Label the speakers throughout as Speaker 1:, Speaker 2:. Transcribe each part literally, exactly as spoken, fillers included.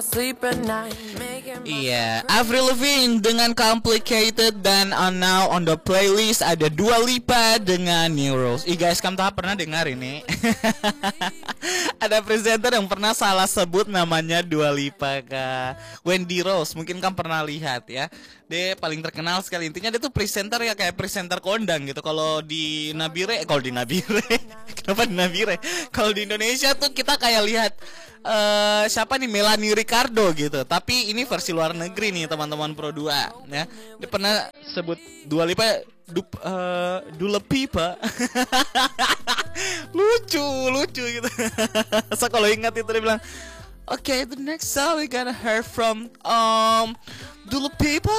Speaker 1: Iya, Avril Lavigne dengan Complicated, dan on now on the playlist ada Dua Lipa dengan New Rules. Ih guys, kamu tak pernah dengar ini? Ada presenter yang pernah salah sebut namanya Dua Lipa, Kak. Wendy Rose, mungkin kamu pernah lihat ya. Dia paling terkenal sekali. Intinya dia tuh presenter ya, kayak presenter kondang gitu. Kalau di Nabire, kalau di Nabire, kenapa di Nabire? Kalau di Indonesia tuh kita kayak lihat uh, siapa nih, Melanie Ricardo gitu. Tapi ini versi luar negeri nih teman-teman Pro dua ya. Dia pernah sebut Dua Lipa Dup, uh, Dula Pipa. lucu lucu gitu. So kalau ingat itu dia bilang, okay, the next song we gonna hear from um Dula Pipa.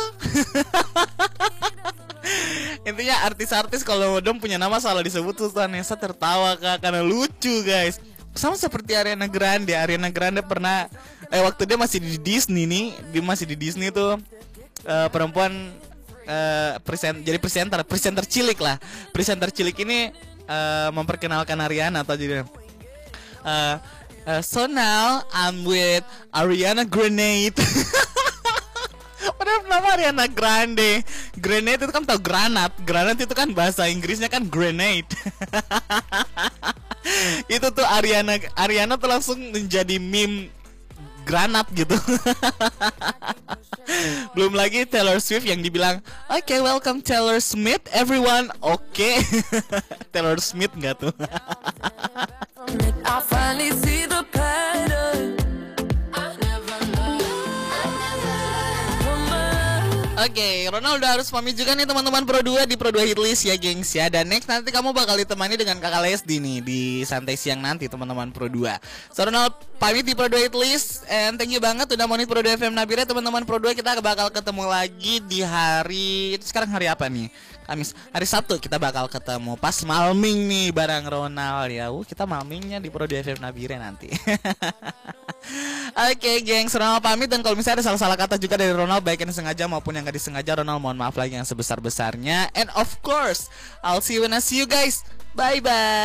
Speaker 1: Intinya artis-artis kalau dong punya nama salah disebut tuh Vanessa tertawa, Kak, karena lucu guys. Sama seperti Ariana Grande. Ariana Grande pernah eh waktu dia masih di Disney nih, dia masih di Disney tuh uh, perempuan uh, present, jadi presenter, presenter cilik lah. Presenter cilik ini uh, memperkenalkan Ariana atau jadi uh, uh, so now I'm with Ariana Grande. Padahal nama Ariana Grande. Grenade itu kan tau granat. Granat itu kan bahasa Inggrisnya kan grenade. Itu tuh Ariana Ariana tuh langsung menjadi meme granat gitu. Belum lagi Taylor Swift yang dibilang, oke, okay, welcome Taylor Smith everyone. Oke. Okay. Taylor Smith nggak tuh? Oke, okay, Ronaldo harus pamit juga nih teman-teman Pro dua di Pro dua Hitlist ya gengs ya. Dan next nanti kamu bakal ditemani dengan Kakak Lesdi nih di santai siang nanti teman-teman Pro dua. So Ronaldo pamit di Pro dua Hitlist, and thank you banget udah mau nih Pro dua F M Nabire. Teman-teman Pro dua, kita bakal ketemu lagi di hari, itu sekarang hari apa nih? Kamis, hari Sabtu kita bakal ketemu pas malming nih bareng Ronald ya. Uh, kita malmingnya di Pro dua F M Nabire nanti. Oke okay, gengs, Ronald pamit, dan kalau misalnya ada salah-salah kata juga dari Ronald, baik yang sengaja maupun yang gak disengaja, Ronald mohon maaf lagi yang sebesar-besarnya. And of course, I'll see you when I see you guys. Bye bye.